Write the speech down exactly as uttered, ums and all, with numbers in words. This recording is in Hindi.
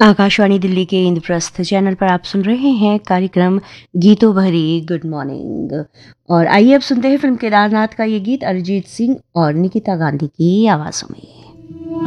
आकाशवाणी दिल्ली के इंद्रप्रस्थ चैनल पर आप सुन रहे हैं कार्यक्रम गीतों भरी गुड मॉर्निंग। और आइए अब सुनते हैं फिल्म केदारनाथ का ये गीत अरिजीत सिंह और निकिता गांधी की आवाज़ों में।